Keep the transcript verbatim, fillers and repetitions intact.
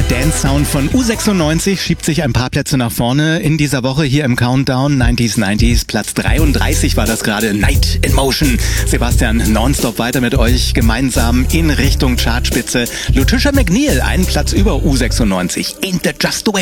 Dance-Sound von U sechsundneunzig schiebt sich ein paar Plätze nach vorne in dieser Woche hier im Countdown. neunziger, neunziger, Platz dreiunddreißig war das gerade. Night in Motion. Sebastian nonstop weiter mit euch gemeinsam in Richtung Chartspitze. Lutisha McNeil, einen Platz über U sechsundneunzig. Ain't that just the way.